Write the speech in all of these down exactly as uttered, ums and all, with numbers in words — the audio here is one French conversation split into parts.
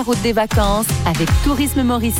Route des vacances avec Tourisme Mauricie.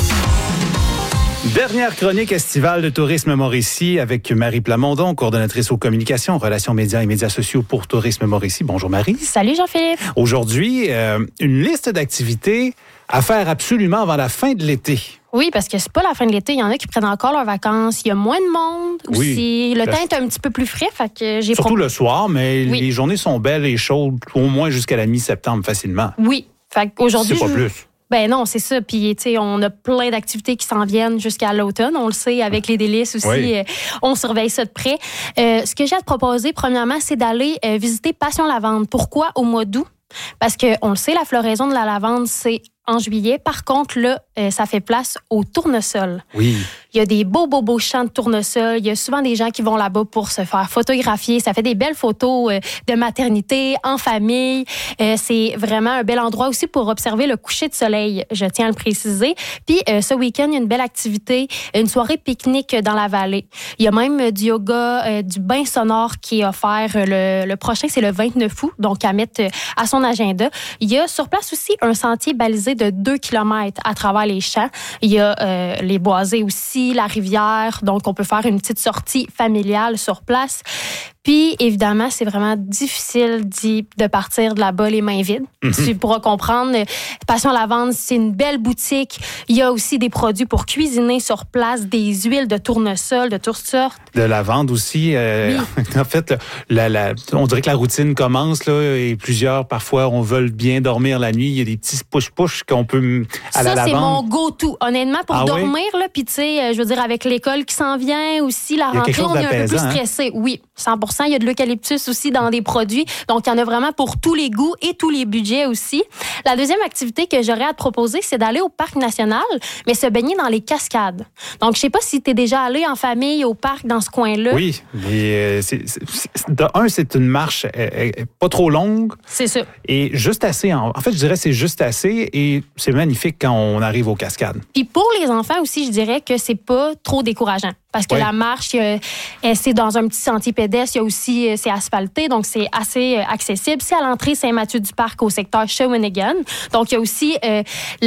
Dernière chronique estivale de Tourisme Mauricie avec Marie Plamondon, coordonnatrice aux communications, relations médias et médias sociaux pour Tourisme Mauricie. Bonjour Marie. Salut Jean-Philippe. Aujourd'hui, euh, une liste d'activités à faire absolument avant la fin de l'été. Oui, parce que c'est pas la fin de l'été. Il y en a qui prennent encore leurs vacances. Il y a moins de monde Oui. aussi. Le La... temps est un petit peu plus frais. Fait que j'ai Surtout pro... le soir, mais oui. les journées sont belles et chaudes au moins jusqu'à la mi-septembre facilement. Oui. Fait qu'aujourd'hui, c'est pas je... plus. Ben non, c'est ça. Puis, tu sais, on a plein d'activités qui s'en viennent jusqu'à l'automne. On le sait, avec les délices aussi. Oui. Euh, on surveille ça de près. Euh, ce que j'ai à te proposer, premièrement, c'est d'aller euh, visiter Passion Lavande. Pourquoi au mois d'août? Parce qu'on le sait, la floraison de la lavande, c'est en juillet. Par contre, là, euh, ça fait place au tournesol. Oui. Il y a des beaux, beaux, beaux champs de tournesol. Il y a souvent des gens qui vont là-bas pour se faire photographier. Ça fait des belles photos euh, de maternité, en famille. Euh, c'est vraiment un bel endroit aussi pour observer le coucher de soleil, je tiens à le préciser. Puis, euh, ce week-end, il y a une belle activité, une soirée pique-nique dans la vallée. Il y a même euh, du yoga, euh, du bain sonore qui est offert. Le, le prochain, c'est le vingt-neuf août, donc à mettre euh, à son agenda. Il y a sur place aussi un sentier balisé de deux kilomètres à travers les champs. Il y a euh, les boisés aussi, la rivière, donc on peut faire une petite sortie familiale sur place. Puis, évidemment, c'est vraiment difficile d'y, de partir de là-bas les mains vides. Mm-hmm. Tu pourras comprendre. Passion Lavande, c'est une belle boutique. Il y a aussi des produits pour cuisiner sur place, des huiles de tournesol, de toutes sortes. De lavande aussi. Euh, oui. En fait, la, la, on dirait que la routine commence là, et plusieurs, parfois, on veut bien dormir la nuit. Il y a des petits push-push qu'on peut à Ça, la lavande. Ça, c'est mon go-to. Honnêtement, pour ah, dormir, oui? là, puis tu sais, je veux dire, avec l'école qui s'en vient aussi, la rentrée, on est un peu plus stressé. Hein? Oui, cent pour cent. Il y a de l'eucalyptus aussi dans des produits. Donc, il y en a vraiment pour tous les goûts et tous les budgets aussi. La deuxième activité que j'aurais à te proposer, c'est d'aller au parc national, mais se baigner dans les cascades. Donc, je sais pas si tu es déjà allé en famille au parc dans ce coin-là. Oui, mais euh, c'est, c'est, c'est, de un, c'est une marche euh, euh, pas trop longue. C'est ça. Et juste assez. En, en fait, je dirais c'est juste assez et c'est magnifique quand on arrive aux cascades. Puis pour les enfants aussi, je dirais que c'est pas trop décourageant. Parce que oui. la marche, euh, c'est dans un petit sentier pédestre. Il y a aussi, c'est asphalté, donc c'est assez accessible. C'est à l'entrée Saint-Mathieu-du-Parc au secteur Shawinigan. Donc, il y a aussi euh,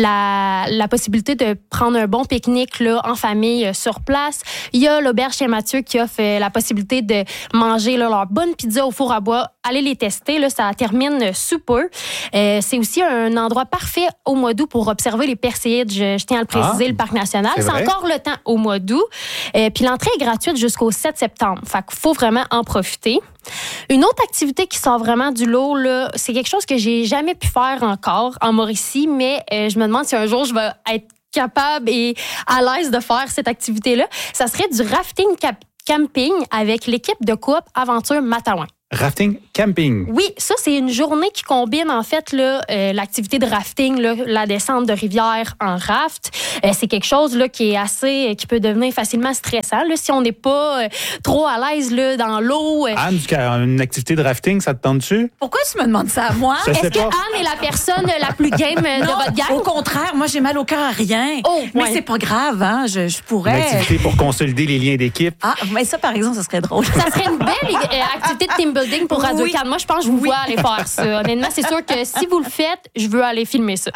la, la possibilité de prendre un bon pique-nique là, en famille euh, sur place. Il y a l'auberge Saint-Mathieu qui offre euh, la possibilité de manger là, leur bonne pizza au four à bois. Allez les tester, là, ça termine sous peu. Euh, c'est aussi un endroit parfait au mois d'août pour observer les perséides. Je, je tiens à le préciser, ah, le parc national. C'est, c'est encore le temps au mois d'août. Euh, Puis l'entrée est gratuite jusqu'au sept septembre. Fait qu'il faut vraiment en profiter. Une autre activité qui sort vraiment du lot, là, c'est quelque chose que j'ai jamais pu faire encore en Mauricie, mais euh, je me demande si un jour je vais être capable et à l'aise de faire cette activité-là. Ça serait du rafting cap- camping avec l'équipe de coop Aventure Matawan. Rafting camping. Oui, ça, c'est une journée qui combine, en fait, là, euh, l'activité de rafting, là, la descente de rivière en raft. Euh, c'est quelque chose là, qui est assez, qui peut devenir facilement stressant. Là, si on n'est pas euh, trop à l'aise là, dans l'eau. Euh... Anne, une activité de rafting, ça te tente-tu? Pourquoi tu me demandes ça à moi? Est-ce que pas. Anne est la personne la plus game de non, votre gang? Au contraire, moi, j'ai mal au cœur à rien. Oh, mais ouais. c'est pas grave, hein. Je, je pourrais... Une activité pour consolider les liens d'équipe. Ah, mais ça, par exemple, ça serait drôle. Ça serait une belle euh, activité de team building pour Radio. Oui. Moi, je pense que je vous oui. vois aller faire ça. Honnêtement, c'est sûr que si vous le faites, je veux aller filmer ça.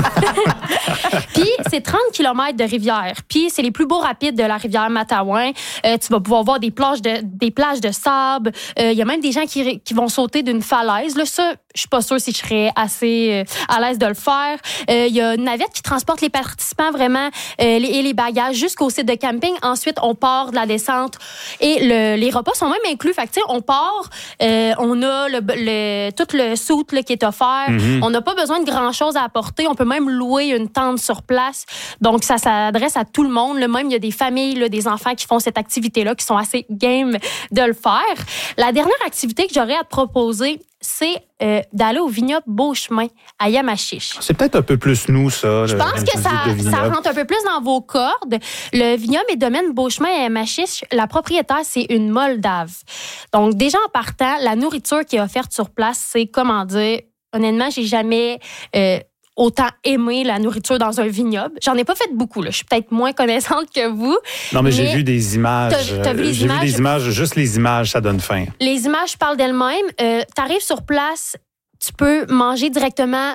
Puis, c'est trente kilomètres de rivière. Puis, c'est les plus beaux rapides de la rivière Matawan. Euh, tu vas pouvoir voir des plages de, des plages de sable. Il euh, y a même des gens qui, qui vont sauter d'une falaise. Là, ça, je suis pas sûre si je serais assez à l'aise de le faire. Il euh, y a une navette qui transporte les participants vraiment euh, les, et les bagages jusqu'au site de camping. Ensuite, on part de la descente et le, les repas sont même inclus. Fait que, tu sais, on part, euh, on a Le, le, tout le soute là, qui est offert. Mm-hmm. On n'a pas besoin de grand-chose à apporter. On peut même louer une tente sur place. Donc, ça s'adresse à tout le monde. Là, même, il y a des familles, là, des enfants qui font cette activité-là, qui sont assez game de le faire. La dernière activité que j'aurais à te proposer, c'est euh, d'aller au vignoble Beauchemin à Yamachiche. C'est peut-être un peu plus nous, ça. Je pense que ça, ça rentre un peu plus dans vos cordes. Le vignoble et domaine Beauchemin à Yamachiche, la propriétaire, c'est une Moldave. Donc, déjà en partant, la nourriture qui est offerte sur place, c'est, comment dire, honnêtement, j'ai jamais... Euh, autant aimer la nourriture dans un vignoble. J'en ai pas fait beaucoup, là. Je suis peut-être moins connaissante que vous. Non, mais, mais j'ai vu des images. T'as, t'as vu les j'ai images? vu des images. Juste les images, ça donne faim. Les images parlent d'elles-mêmes. Euh, t'arrives sur place, tu peux manger directement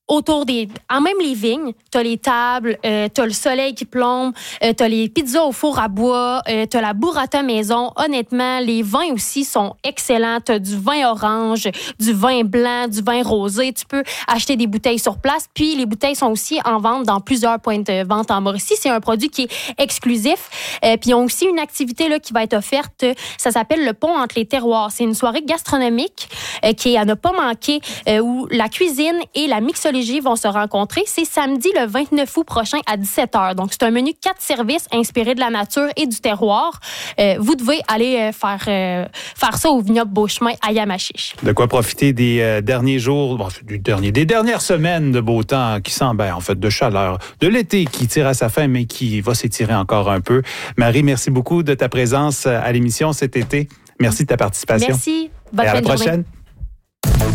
autour des... En même les vignes, t'as les tables, euh, t'as le soleil qui plombe, euh, t'as les pizzas au four à bois, euh, t'as la burrata maison. Honnêtement, les vins aussi sont excellents. T'as du vin orange, du vin blanc, du vin rosé. Tu peux acheter des bouteilles sur place. Puis les bouteilles sont aussi en vente dans plusieurs points de vente en Mauricie. C'est un produit qui est exclusif. Euh, puis ils ont aussi une activité là, qui va être offerte. Ça s'appelle le pont entre les terroirs. C'est une soirée gastronomique euh, qui est à ne pas manquer euh, où la cuisine et la mixologie vont se rencontrer. C'est samedi le vingt-neuf août prochain à dix-sept heures. Donc, c'est un menu quatre services inspiré de la nature et du terroir. Euh, vous devez aller euh, faire, euh, faire ça au vignoble Beauchemin à Yamachiche. De quoi profiter des euh, derniers jours, bon, du dernier, des dernières semaines de beau temps qui sent, ben, en fait, de chaleur, de l'été qui tire à sa fin, mais qui va s'étirer encore un peu. Marie, merci beaucoup de ta présence à l'émission cet été. Merci de ta participation. Merci. Bonne et à fin la de prochaine. journée.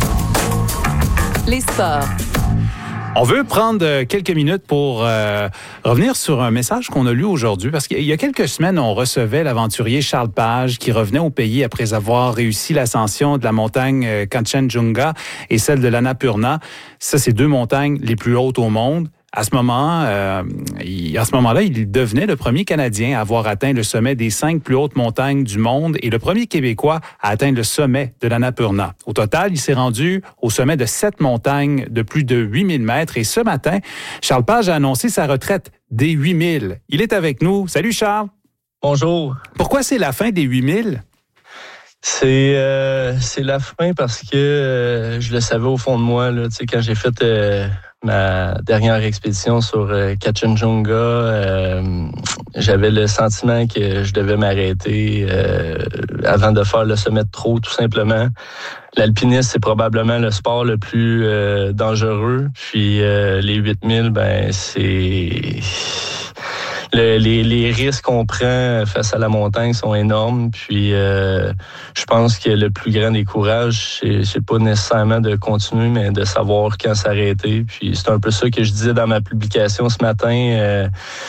Les sports. On veut prendre quelques minutes pour euh, revenir sur un message qu'on a lu aujourd'hui, parce qu'il y a quelques semaines, on recevait l'aventurier Charles Page qui revenait au pays après avoir réussi l'ascension de la montagne Kanchenjunga et celle de l'Annapurna. Ça, c'est deux montagnes les plus hautes au monde. À ce moment, euh, il, à ce moment-là, il devenait le premier Canadien à avoir atteint le sommet des cinq plus hautes montagnes du monde et le premier Québécois à atteindre le sommet de l'Annapurna. Au total, il s'est rendu au sommet de sept montagnes de plus de huit mille mètres. Et ce matin, Charles Page a annoncé sa retraite des huit mille. Il est avec nous. Salut Charles. Bonjour. Pourquoi c'est la fin des huit mille? C'est euh, c'est la fin parce que euh, je le savais au fond de moi. Là, quand j'ai fait euh, ma dernière expédition sur euh, Kanchenjunga, euh, j'avais le sentiment que je devais m'arrêter euh, avant de faire le sommet de trop, tout simplement. L'alpinisme, c'est probablement le sport le plus euh, dangereux. Puis euh, les huit mille, ben c'est... Le, les, les risques qu'on prend face à la montagne sont énormes. Puis, euh, je pense que le plus grand des courages, c'est, c'est pas nécessairement de continuer, mais de savoir quand s'arrêter. Puis, c'est un peu ça que je disais dans ma publication ce matin. Euh,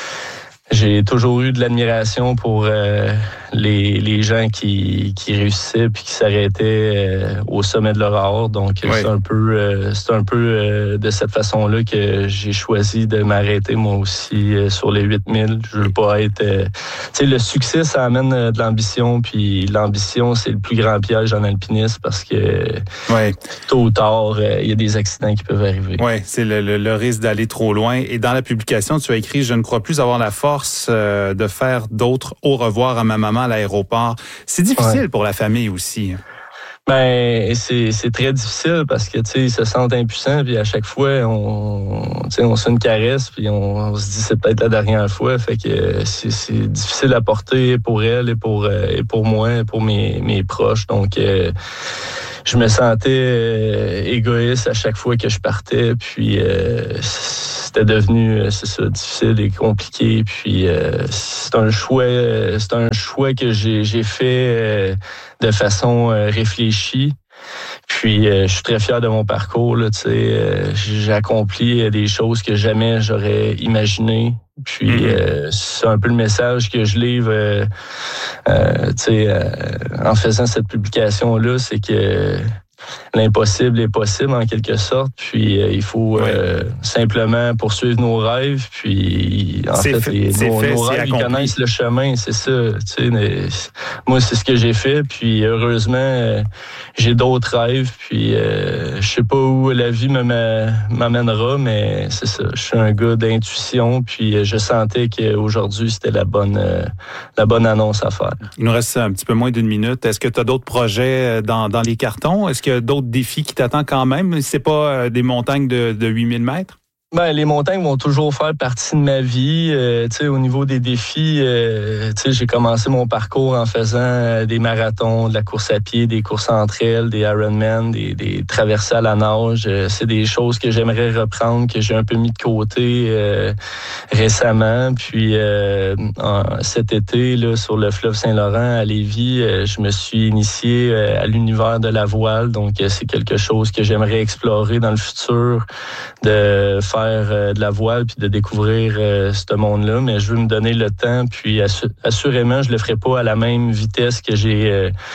j'ai toujours eu de l'admiration pour euh, les, les gens qui, qui réussissaient puis qui s'arrêtaient euh, au sommet de leur art. Donc, oui. c'est un peu, euh, c'est un peu euh, de cette façon-là que j'ai choisi de m'arrêter moi aussi euh, sur les huit mille. Je veux pas être... Euh, tu sais, le succès, ça amène euh, de l'ambition. Puis l'ambition, c'est le plus grand piège en alpinisme parce que oui. tôt ou tard, il euh, y a des accidents qui peuvent arriver. Oui, c'est le, le, le risque d'aller trop loin. Et dans la publication, tu as écrit « Je ne crois plus avoir la force de faire d'autres au revoir à ma maman à l'aéroport ». C'est difficile ouais. pour la famille aussi. Ben, c'est, c'est très difficile parce que, tu sais, ils se sentent impuissants, puis à chaque fois, on, tu sais, on se fait une caresse, puis on, on se dit c'est peut-être la dernière fois. Fait que c'est, c'est difficile à porter pour elle et pour, et pour moi, et pour mes, mes proches. Donc, euh, je me sentais euh, égoïste à chaque fois que je partais, puis euh, c'était devenu, c'est ça, difficile et compliqué. Puis euh, c'est un choix, c'est un choix que j'ai, j'ai fait euh, de façon euh, réfléchie. Puis euh, je suis très fier de mon parcours. Là, tu sais, euh, j'ai accompli des choses que jamais j'aurais imaginées. Puis euh, c'est un peu le message que je livre euh, euh, tu sais, euh, en faisant cette publication-là, c'est que l'impossible est possible en quelque sorte. Puis euh, il faut euh, oui. simplement poursuivre nos rêves. Puis en c'est fait, les, nos, fait, nos rêves, ils connaissent le chemin, c'est ça. Tu sais, mais, moi, c'est ce que j'ai fait. Puis heureusement, euh, j'ai d'autres rêves. Puis euh, je sais pas où la vie me, m'amènera, mais c'est ça. Je suis un gars d'intuition. Puis je sentais qu'aujourd'hui, c'était la bonne, euh, la bonne annonce à faire. Il nous reste un petit peu moins d'une minute. Est-ce que tu as d'autres projets dans, dans les cartons? Est-ce qu'il y a d'autres défis qui t'attendent quand même? C'est pas euh, des montagnes de, de huit mille mètres? Ben, les montagnes vont toujours faire partie de ma vie. Euh, tu sais, au niveau des défis, euh, tu sais, j'ai commencé mon parcours en faisant euh, des marathons, de la course à pied, des courses entre elles, des Ironman, des, des traversées à la nage. Euh, c'est des choses que j'aimerais reprendre, que j'ai un peu mis de côté euh, récemment. Puis euh, en, cet été, là, sur le fleuve Saint-Laurent à Lévis, euh, je me suis initié euh, à l'univers de la voile. Donc, euh, c'est quelque chose que j'aimerais explorer dans le futur, de faire de la voile puis de découvrir euh, ce monde-là, mais je veux me donner le temps, puis assu- assurément, je le ferai pas à la même vitesse que j'ai euh,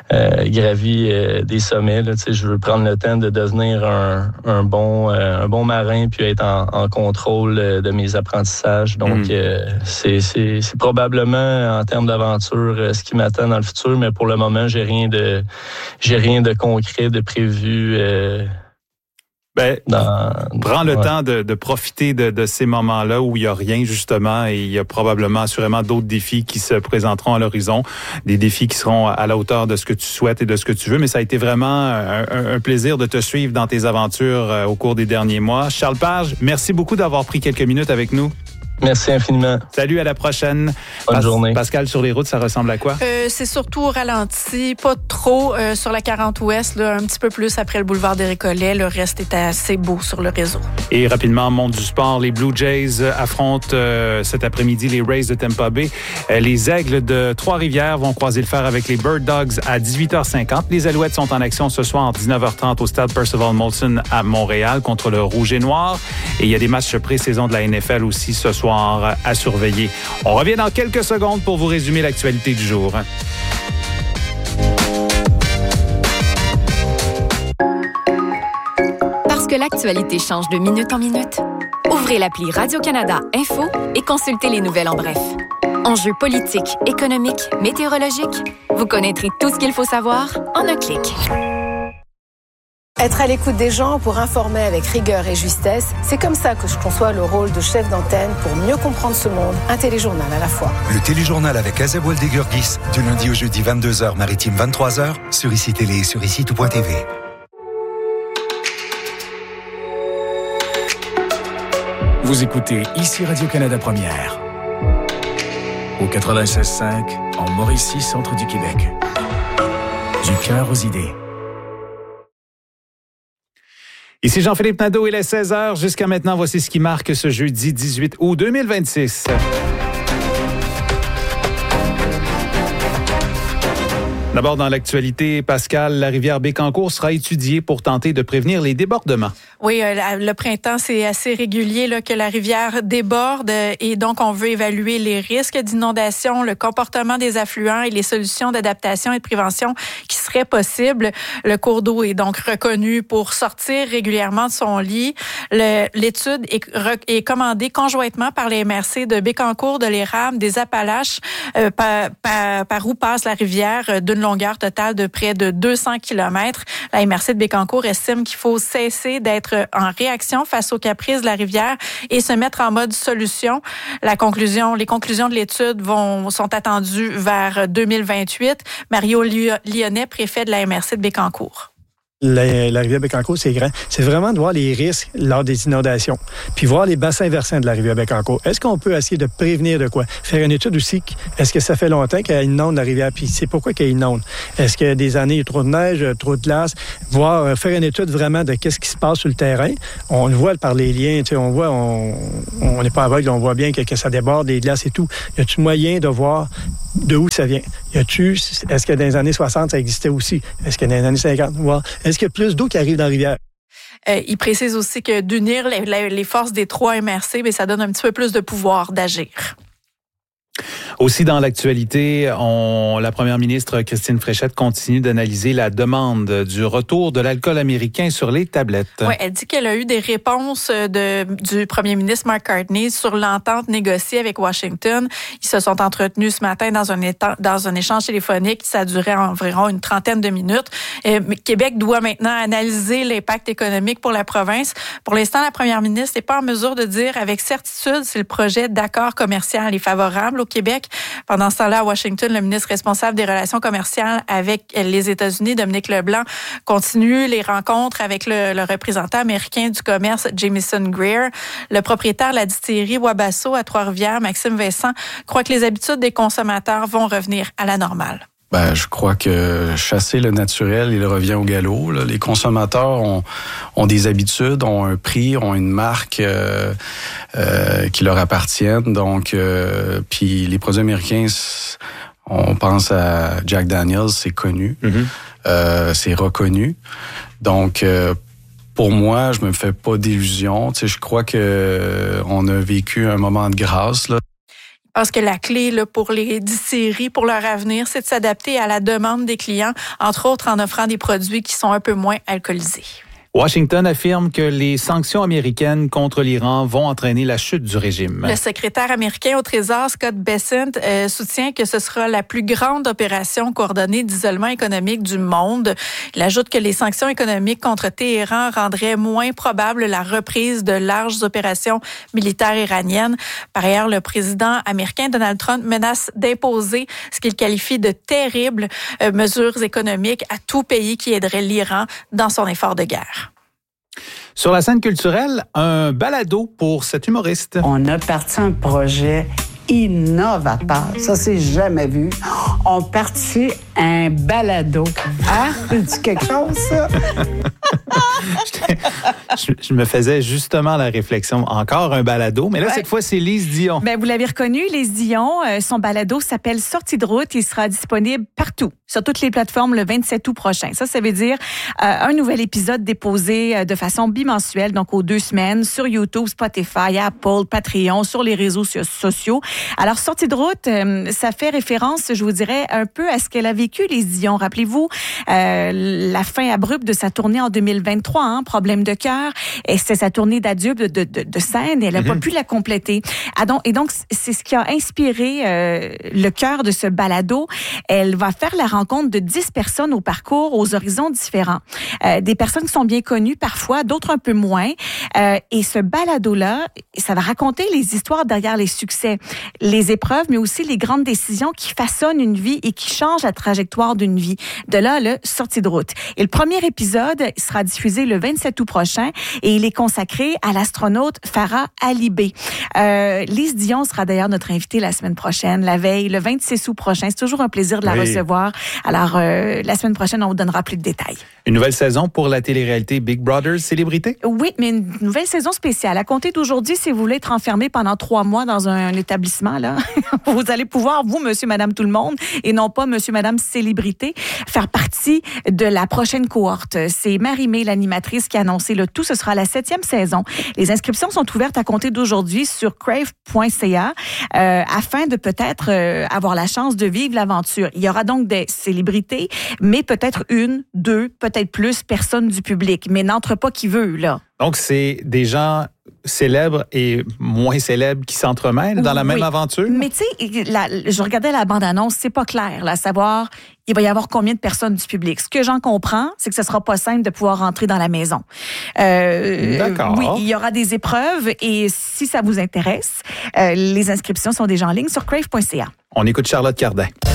euh, gravi euh, des sommets. Là, je veux prendre le temps de devenir un, un, bon, euh, un bon marin puis être en, en contrôle de mes apprentissages. Donc, mmh. euh, c'est, c'est, c'est probablement, en termes d'aventure, euh, ce qui m'attend dans le futur, mais pour le moment, j'ai rien de, j'ai rien de concret, de prévu. Euh, Ben, dans, prends le ouais. temps de, de profiter de, de ces moments-là où il n'y a rien, justement, et il y a probablement, assurément, d'autres défis qui se présenteront à l'horizon, des défis qui seront à la hauteur de ce que tu souhaites et de ce que tu veux, mais ça a été vraiment un, un plaisir de te suivre dans tes aventures euh, au cours des derniers mois. Charles Page, merci beaucoup d'avoir pris quelques minutes avec nous. Merci infiniment. Salut, à la prochaine. Bonne Pas- journée. Pascal, sur les routes, ça ressemble à quoi? Euh, c'est surtout au ralenti, pas trop euh, sur la quarante ouest, là, un petit peu plus après le boulevard des Récollets. Le reste est assez beau sur le réseau. Et rapidement, monde du sport, les Blue Jays affrontent euh, cet après-midi les Rays de Tampa Bay. Euh, les Aigles de Trois-Rivières vont croiser le fer avec les Bird Dogs à dix-huit heures cinquante. Les Alouettes sont en action ce soir à dix-neuf heures trente au stade Percival Molson à Montréal contre le Rouge et Noir. Et il y a des matchs pré-saison de la N F L aussi ce soir à surveiller. On revient dans quelques secondes pour vous résumer l'actualité du jour. Parce que l'actualité change de minute en minute, ouvrez l'appli Radio-Canada Info et consultez les nouvelles en bref. Enjeux politiques, économiques, météorologiques, vous connaîtrez tout ce qu'il faut savoir en un clic. Être à l'écoute des gens pour informer avec rigueur et justesse, c'est comme ça que je conçois le rôle de chef d'antenne pour mieux comprendre ce monde. Un téléjournal à la fois. Le téléjournal avec Azeb Woldegurgis, du lundi au jeudi vingt-deux heures, maritime vingt-trois heures, sur I C I Télé et sur ici tout point T V. Vous écoutez ici Radio-Canada Première. Au quatre-vingt-seize cinq, en Mauricie, centre du Québec. Du cœur aux idées. Ici Jean-Philippe Nadeau, il est seize heures. Jusqu'à maintenant, voici ce qui marque ce jeudi dix-huit août deux mille vingt-six. D'abord, dans l'actualité, Pascal, la rivière Bécancour sera étudiée pour tenter de prévenir les débordements. Oui, euh, le printemps, c'est assez régulier là, que la rivière déborde et donc on veut évaluer les risques d'inondation, le comportement des affluents et les solutions d'adaptation et de prévention qui seraient possibles. Le cours d'eau est donc reconnu pour sortir régulièrement de son lit. Le, l'étude est, est commandée conjointement par les M R C de Bécancour, de l'Érable, des Appalaches, euh, par, par, par où passe la rivière d'une longueur totale de près de deux cents kilomètres. La M R C de Bécancour estime qu'il faut cesser d'être en réaction face aux caprices de la rivière et se mettre en mode solution. La conclusion, les conclusions de l'étude vont, sont attendues vers deux mille vingt-huit. Mario Lyonnais, préfet de la M R C de Bécancour. La, la rivière Bécancour, c'est grand. C'est vraiment de voir les risques lors des inondations, puis voir les bassins versants de la rivière Bécancour. Est-ce qu'on peut essayer de prévenir de quoi? Faire une étude aussi. Est-ce que ça fait longtemps qu'elle inonde la rivière? Puis c'est pourquoi qu'elle inonde? Est-ce qu'il y a des années, il y a trop de neige, trop de glace? Voir, faire une étude vraiment de qu'est-ce qui se passe sur le terrain. On le voit par les liens, tu sais, on voit, on n'est pas aveugle, on voit bien que, que ça déborde, les glaces et tout. Y a-tu moyen de voir de où ça vient? Y a-tu, est-ce que dans les années soixante, ça existait aussi? Est-ce que dans les années cinquante? Voir, est-ce qu'il y a plus d'eau qui arrive dans la rivière? Euh, il précise aussi que d'unir les, les, les forces des trois M R C, bien, ça donne un petit peu plus de pouvoir d'agir. Aussi dans l'actualité, on, la première ministre Christine Fréchette continue d'analyser la demande du retour de l'alcool américain sur les tablettes. Oui, elle dit qu'elle a eu des réponses de, du premier ministre Mark Carney sur l'entente négociée avec Washington. Ils se sont entretenus ce matin dans un, éta, dans un échange téléphonique. Ça a duré environ une trentaine de minutes. Et Québec doit maintenant analyser l'impact économique pour la province. Pour l'instant, la première ministre n'est pas en mesure de dire avec certitude si le projet d'accord commercial est favorable au Québec. Pendant ce temps-là, à Washington, le ministre responsable des relations commerciales avec les États-Unis, Dominique Leblanc, continue les rencontres avec le, le représentant américain du commerce, Jamison Greer. Le propriétaire de la distillerie Wabasso à Trois-Rivières, Maxime Vincent, croit que les habitudes des consommateurs vont revenir à la normale. Ben, je crois que chasser le naturel, il revient au galop. Là. Les consommateurs ont, ont des habitudes, ont un prix, ont une marque euh, euh, qui leur appartiennent. Donc, euh, puis les produits américains, on pense à Jack Daniels, c'est connu, mm-hmm. euh, c'est reconnu. Donc, euh, pour moi, je me fais pas d'illusions. Tu sais, je crois que on a vécu un moment de grâce là. Parce que la clé là, pour les distilleries, pour leur avenir, c'est de s'adapter à la demande des clients, entre autres en offrant des produits qui sont un peu moins alcoolisés. Washington affirme que les sanctions américaines contre l'Iran vont entraîner la chute du régime. Le secrétaire américain au Trésor, Scott Bessent, euh, soutient que ce sera la plus grande opération coordonnée d'isolement économique du monde. Il ajoute que les sanctions économiques contre Téhéran rendraient moins probable la reprise de larges opérations militaires iraniennes. Par ailleurs, le président américain Donald Trump menace d'imposer ce qu'il qualifie de terribles euh, mesures économiques à tout pays qui aiderait l'Iran dans son effort de guerre. Sur la scène culturelle, un balado pour cet humoriste. On a parti un projet innovateur. Ça, c'est jamais vu. On partit un balado. Hein? C'est quelque chose, ça? je, je me faisais justement la réflexion. Encore un balado, mais là, ouais. Cette fois, c'est Lise Dion. Ben, vous l'avez reconnu, Lise Dion. Euh, son balado s'appelle Sortie de route. Il sera disponible partout, sur toutes les plateformes, le vingt-sept août prochain. Ça, ça veut dire euh, un nouvel épisode déposé euh, de façon bimensuelle, donc aux deux semaines, sur YouTube, Spotify, Apple, Patreon, sur les réseaux sociaux. Alors, Sortie de route, euh, ça fait référence, je vous dirais, un peu à ce qu'elle a vécu, Lise Dion. Rappelez-vous, euh, la fin abrupte de sa tournée en deux mille vingt-trois, hein, problème de cœur, et c'est sa tournée d'adieu de, de, de, de scène, et elle n'a mm-hmm. pas pu la compléter. Ah, donc, et donc, c'est ce qui a inspiré euh, le cœur de ce balado. Elle va faire la rencontre de dix personnes au parcours, aux horizons différents. Euh, des personnes qui sont bien connues parfois, d'autres un peu moins. Euh, et ce balado-là, ça va raconter les histoires derrière les succès, les épreuves, mais aussi les grandes décisions qui façonnent une vie et qui changent la trajectoire d'une vie. De là, le Sortie de route. Et le premier épisode sera diffusé le vingt-sept août prochain et il est consacré à l'astronaute Farah Alibé. Euh, Lise Dion sera d'ailleurs notre invitée la semaine prochaine, la veille, le vingt-six août prochain. C'est toujours un plaisir de la oui. recevoir. Alors, euh, la semaine prochaine, on vous donnera plus de détails. Une nouvelle saison pour la télé-réalité Big Brother Célébrité? Oui, mais une nouvelle saison spéciale. À compter d'aujourd'hui, si vous voulez être enfermé pendant trois mois dans un, un établissement, là, vous allez pouvoir, vous, monsieur, madame, tout le monde, et non pas monsieur, madame, célébrité, faire partie de la prochaine cohorte. C'est Marie-Mé, l'animatrice, qui a annoncé le tout. Ce sera la septième saison. Les inscriptions sont ouvertes à compter d'aujourd'hui sur crave point c a euh, afin de peut-être euh, avoir la chance de vivre l'aventure. Il y aura donc des célébrités, mais peut-être une, deux, peut-être plus personnes du public. Mais n'entre pas qui veut, là. Donc, c'est des gens célèbres et moins célèbres qui s'entremêlent dans la oui. même aventure? Mais tu sais, je regardais la bande-annonce, c'est pas clair, là, savoir il va y avoir combien de personnes du public. Ce que j'en comprends, c'est que ce sera pas simple de pouvoir rentrer dans la maison. Euh, D'accord. Oui, il y aura des épreuves et si ça vous intéresse, euh, les inscriptions sont déjà en ligne sur crave point c a. On écoute Charlotte Cardin.